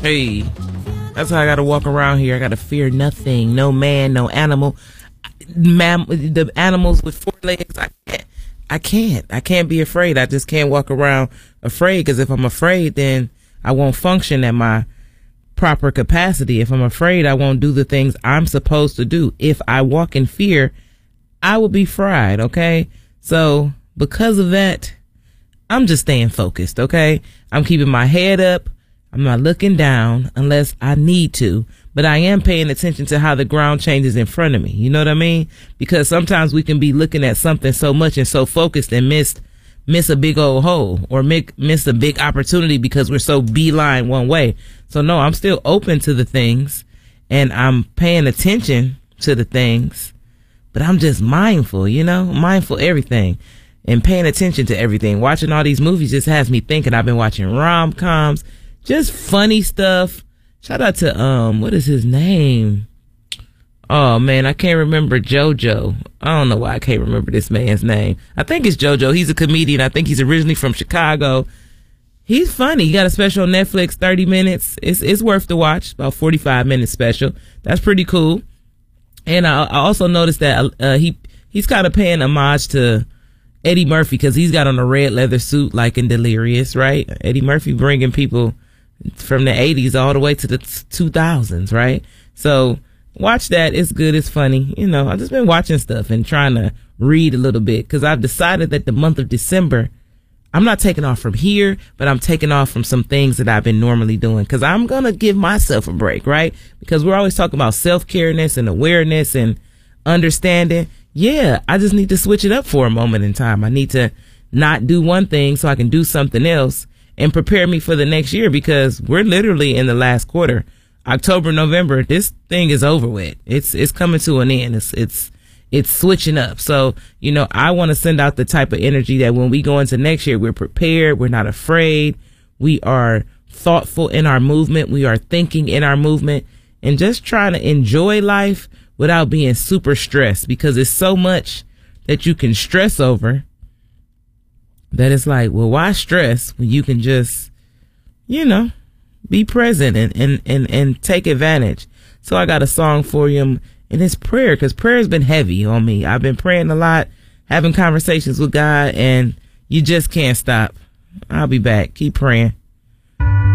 Hey, that's how I gotta walk around here. I gotta fear nothing. No man, no animal. The animals with 4 legs, I can't be afraid. I just can't walk around afraid, because if I'm afraid, then I won't function at my proper capacity. If I'm afraid, I won't do the things I'm supposed to do. If I walk in fear, I will be fried. Okay. So because of that, I'm just staying focused. Okay. I'm keeping my head up. I'm not looking down unless I need to, but I am paying attention to how the ground changes in front of me. You know what I mean? Because sometimes we can be looking at something so much and so focused and miss a big old hole, or miss a big opportunity because we're so beeline one way. So no, I'm still open to the things and I'm paying attention to the things, but I'm just mindful, mindful everything and paying attention to everything. Watching all these movies just has me thinking. I've been watching rom-coms, just funny stuff. Shout out to, what is his name? Oh man, I can't remember JoJo. I don't know why I can't remember this man's name. I think it's JoJo. He's a comedian. I think he's originally from Chicago. He's funny. He got a special on Netflix, 30 minutes. It's worth the watch. About 45-minute special. That's pretty cool. And I also noticed that, he's kind of paying homage to Eddie Murphy, because he's got on a red leather suit like in Delirious, right? Eddie Murphy bringing people from the 80s all the way to the 2000s, right? So watch that. It's good. It's funny. I've just been watching stuff and trying to read a little bit, because I've decided that the month of December, I'm not taking off from here, but I'm taking off from some things that I've been normally doing, because I'm going to give myself a break, right? Because we're always talking about self-careness and awareness and understanding. Yeah, I just need to switch it up for a moment in time. I need to not do one thing so I can do something else and prepare me for the next year, because we're literally in the last quarter. October, November, this thing is over with. It's coming to an end. It's switching up. So, I want to send out the type of energy that when we go into next year, we're prepared. We're not afraid. We are thoughtful in our movement. We are thinking in our movement, and just trying to enjoy life without being super stressed, because it's so much that you can stress over that it's like, well, why stress when you can just, be present and take advantage. So I got a song for you, and it's prayer, because prayer has been heavy on me. I've been praying a lot, having conversations with God, and you just can't stop. I'll be back. Keep praying.